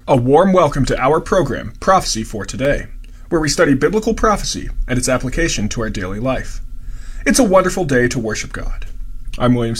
A warm welcome to our program, Prophecy for Today, where we study biblical prophecy and its application to our daily life. It's a wonderful day to worship God. I'm William